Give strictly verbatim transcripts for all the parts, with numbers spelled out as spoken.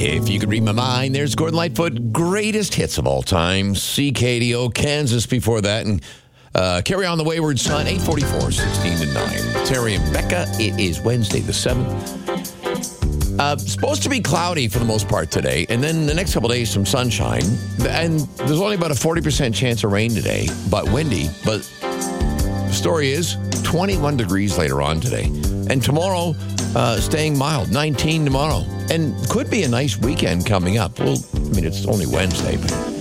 If you could read my mind, there's Gordon Lightfoot, greatest hits of all time. C K D O, Kansas before that. And uh, Carry On the Wayward Son, eight forty-four, sixteen to nine. Terry and Becca, it is Wednesday the seventh. Uh, supposed to be cloudy for the most part today. And then the next couple of days, some sunshine. And there's only about a forty percent chance of rain today, but windy. But the story is twenty-one degrees later on today. And tomorrow, uh, staying mild, nineteen tomorrow. And could be a nice weekend coming up. Well, I mean, it's only Wednesday,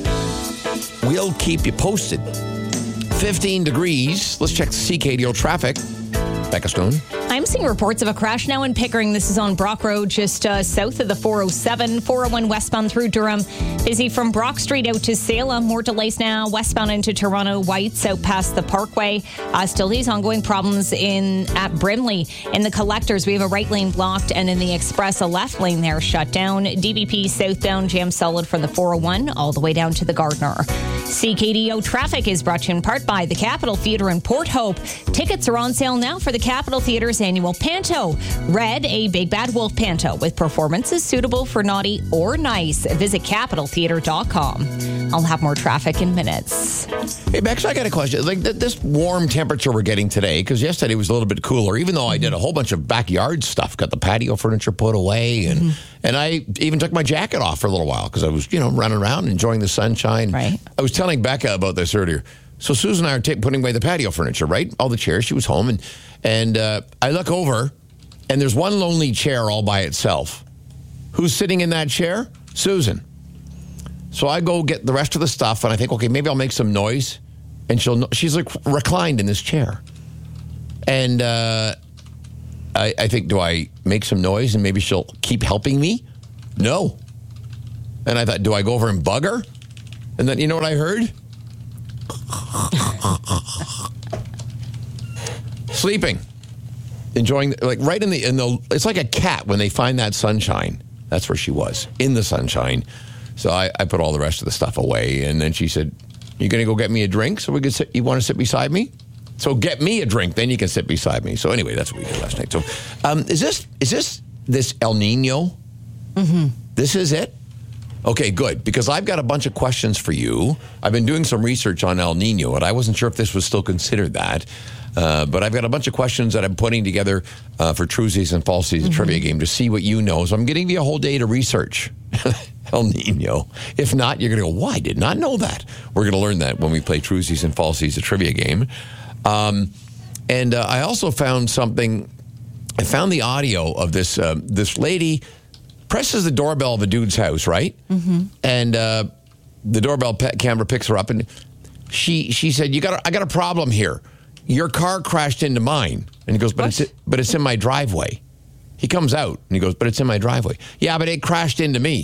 but we'll keep you posted. fifteen degrees. Let's check the C K D O traffic. Becca Stone. I'm seeing reports of a crash now in Pickering. This is on Brock Road, just uh, south of the four oh seven, four oh one westbound through Durham. Busy from Brock Street out to Salem. More delays now westbound into Toronto, Whites out past the Parkway. Uh, still these ongoing problems in at Brimley. In the collectors, we have a right lane blocked, and in the express, a left lane there shut down. D B P southbound jam solid from the four oh one all the way down to the Gardner. C K D O traffic is brought to you in part by the Capitol Theatre in Port Hope. Tickets are on sale now for the Capitol Theatre's annual Panto. Red, a Big Bad Wolf Panto with performances suitable for naughty or nice. Visit capital theatre dot com. I'll have more traffic in minutes. Hey, Bex, I got a question. Like th- this warm temperature we're getting today, because yesterday was a little bit cooler, even though I did a whole bunch of backyard stuff, got the patio furniture put away, and mm-hmm. and I even took my jacket off for a little while because I was, you know, running around enjoying the sunshine. Right. I was telling Becca about this earlier. So Susan and I are t- putting away the patio furniture, right? All the chairs. She was home, and and uh, I look over, and there's one lonely chair all by itself. Who's sitting in that chair? Susan. So I go get the rest of the stuff, and I think, okay, maybe I'll make some noise. And she'll she's like reclined in this chair. And uh, I, I think, do I make some noise and maybe she'll keep helping me? No. And I thought, do I go over and bug her? And then, you know what I heard? Sleeping. Enjoying, like right in the, in the, it's like a cat when they find that sunshine. That's where she was, in the sunshine. So I, I put all the rest of the stuff away. And then she said, you going to go get me a drink so we could sit, you want to sit beside me? So get me a drink, then you can sit beside me. So anyway, that's what we did last night. So um, is this, is this, this El Nino? Mm-hmm. This is it? Okay, good, because I've got a bunch of questions for you. I've been doing some research on El Nino, and I wasn't sure if this was still considered that. Uh, but I've got a bunch of questions that I'm putting together uh, for Truesies and Falsies, mm-hmm. a trivia game, to see what you know. So I'm getting you a whole day to research El Nino. If not, you're going to go, well, I did not know that. We're going to learn that when we play Truesies and Falsies, a trivia game. Um, and uh, I also found something. I found the audio of this uh, this lady presses the doorbell of a dude's house, right? Mm-hmm. And uh, the doorbell pe- camera picks her up, and she she said, "You got, a, I got a problem here. Your car crashed into mine." And he goes, "But what? it's but it's in my driveway." He comes out and he goes, "But it's in my driveway." "Yeah, but it crashed into me."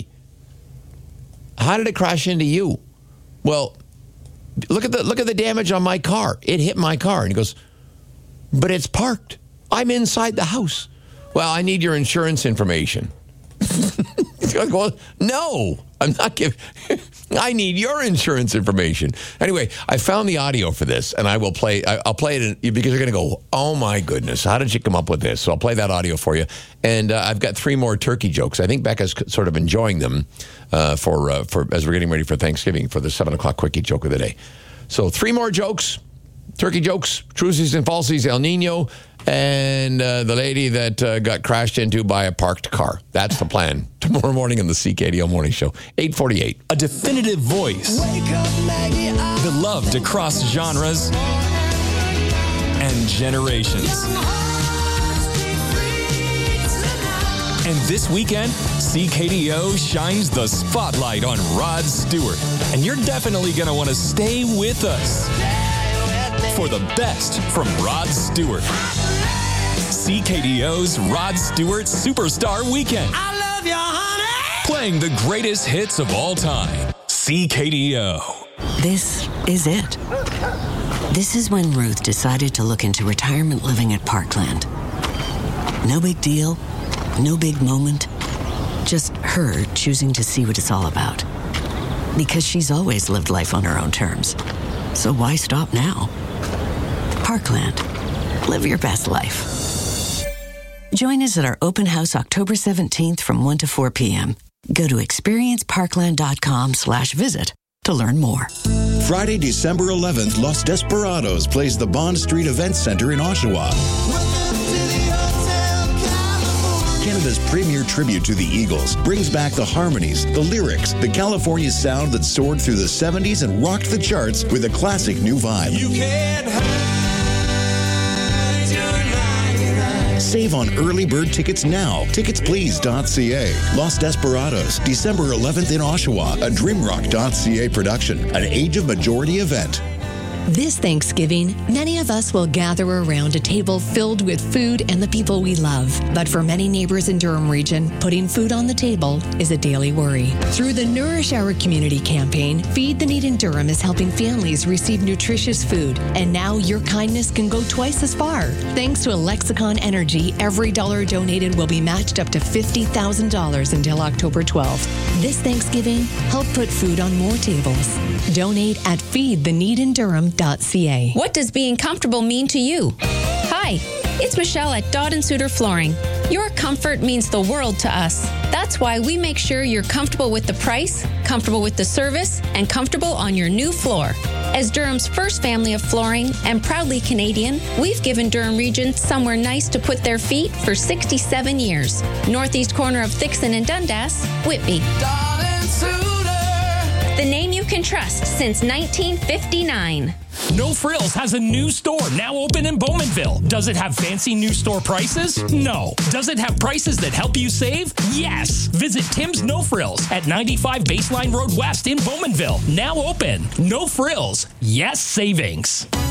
"How did it crash into you?" "Well, look at the look at the damage on my car. It hit my car." And he goes, "But it's parked. I'm inside the house." "Well, I need your insurance information." Well, no, I'm not giving. I need your insurance information. Anyway, I found the audio for this, and I will play. I, I'll play it in, because you're going to go, "Oh my goodness, how did you come up with this?" So I'll play that audio for you, and uh, I've got three more turkey jokes. I think Becca's sort of enjoying them uh, for uh, for as we're getting ready for Thanksgiving for the seven o'clock quickie joke of the day. So three more jokes, turkey jokes, Truesies and Falsies, El Nino, and uh, the lady that uh, got crashed into by a parked car. That's the plan. Tomorrow morning on the C K D O Morning Show, eight forty-eight. A definitive voice. Beloved across genres and generations. And this weekend, C K D O shines the spotlight on Rod Stewart. And you're definitely going to want to stay with us for the best from Rod Stewart. C K D O's Rod Stewart Superstar Weekend. I love you, honey. Playing the greatest hits of all time. C K D O. This is it. This is when Ruth decided to look into retirement living at Parkland. No big deal. No big moment. Just her choosing to see what it's all about. Because she's always lived life on her own terms. So why stop now? Parkland. Live your best life. Join us at our open house October seventeenth from one to four p.m. Go to experienceparkland.com slash visit to learn more. Friday, December eleventh, Los Desperados plays the Bond Street Event Center in Oshawa. Canada's premier tribute to the Eagles brings back the harmonies, the lyrics, the California sound that soared through the seventies and rocked the charts with a classic new vibe. You can't hide your ninety-nine. Save on early bird tickets now. tickets please dot c a. Los Desperados, December eleventh in Oshawa, a dreamrock dot c a production, an age of majority event. This Thanksgiving, many of us will gather around a table filled with food and the people we love. But for many neighbors in Durham Region, putting food on the table is a daily worry. Through the Nourish Our Community campaign, Feed the Need in Durham is helping families receive nutritious food. And now your kindness can go twice as far. Thanks to Lexicon Energy, every dollar donated will be matched up to fifty thousand dollars until October twelfth. This Thanksgiving, help put food on more tables. Donate at feed the need in durham dot c a. What does being comfortable mean to you? Hi, it's Michelle at Dodd and Suter Flooring. Your comfort means the world to us. That's why we make sure you're comfortable with the price, comfortable with the service, and comfortable on your new floor. As Durham's first family of flooring and proudly Canadian, we've given Durham Region somewhere nice to put their feet for sixty-seven years. Northeast corner of Thixon and Dundas, Whitby. Dodd and Suter. The name you can trust since nineteen fifty-nine. No Frills has a new store now open in Bowmanville. Does it have fancy new store prices? No. Does it have prices that help you save? Yes. Visit Tim's No Frills at ninety-five Baseline Road West in Bowmanville. Now open. No Frills. Yes savings.